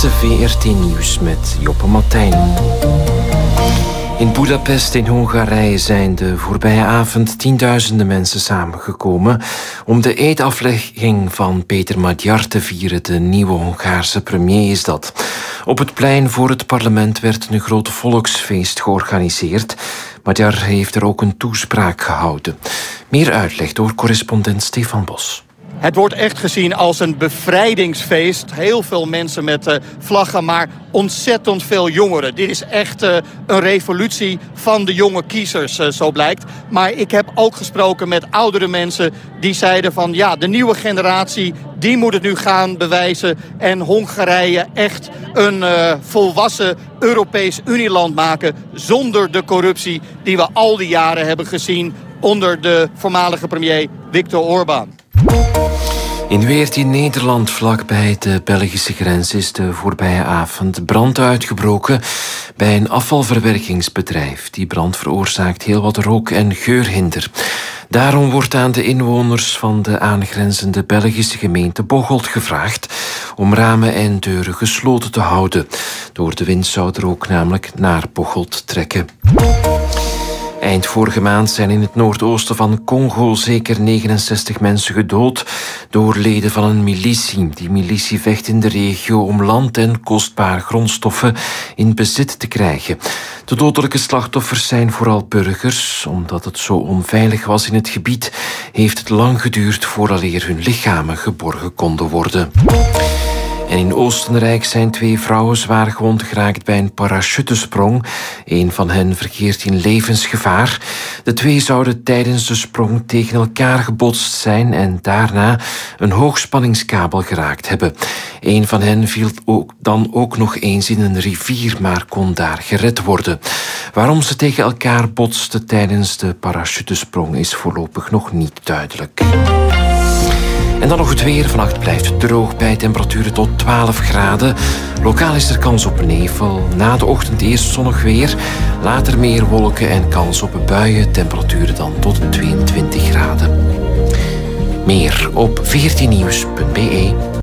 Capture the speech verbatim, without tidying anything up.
eerste V R T-nieuws met Joppe Martijn. In Budapest in Hongarije zijn de voorbije avond tienduizenden mensen samengekomen om de eedaflegging van Péter Magyar te vieren. De nieuwe Hongaarse premier is dat. Op het plein voor het parlement werd een groot volksfeest georganiseerd. Magyar heeft er ook een toespraak gehouden. Meer uitleg door correspondent Stefan Bos. Het wordt echt gezien als een bevrijdingsfeest. Heel veel mensen met uh, vlaggen, maar ontzettend veel jongeren. Dit is echt uh, een revolutie van de jonge kiezers, uh, zo blijkt. Maar ik heb ook gesproken met oudere mensen die zeiden van... ja, de nieuwe generatie, die moet het nu gaan bewijzen... en Hongarije echt een uh, volwassen Europees Unieland maken... zonder de corruptie die we al die jaren hebben gezien... onder de voormalige premier Viktor Orbán. In Weert in Nederland, vlakbij de Belgische grens, is de voorbije avond brand uitgebroken bij een afvalverwerkingsbedrijf. Die brand veroorzaakt heel wat rook- en geurhinder. Daarom wordt aan de inwoners van de aangrenzende Belgische gemeente Bocholt gevraagd om ramen en deuren gesloten te houden. Door de wind zou er ook namelijk naar Bocholt trekken. Eind vorige maand zijn in het noordoosten van Congo zeker negenenzestig mensen gedood door leden van een militie. Die militie vecht in de regio om land en kostbare grondstoffen in bezit te krijgen. De dodelijke slachtoffers zijn vooral burgers. Omdat het zo onveilig was in het gebied, heeft het lang geduurd vooraleer hun lichamen geborgen konden worden. En in Oostenrijk zijn twee vrouwen zwaar gewond geraakt bij een parachutesprong. Een van hen verkeert in levensgevaar. De twee zouden tijdens de sprong tegen elkaar gebotst zijn en daarna een hoogspanningskabel geraakt hebben. Een van hen viel ook dan ook nog eens in een rivier, maar kon daar gered worden. Waarom ze tegen elkaar botsten tijdens de parachutesprong is voorlopig nog niet duidelijk. En dan nog het weer. Vannacht blijft het droog bij temperaturen tot twaalf graden. Lokaal is er kans op nevel. Na de ochtend eerst zonnig weer. Later meer wolken en kans op buien. Temperaturen dan tot tweeëntwintig graden. Meer op veertien nieuws punt be.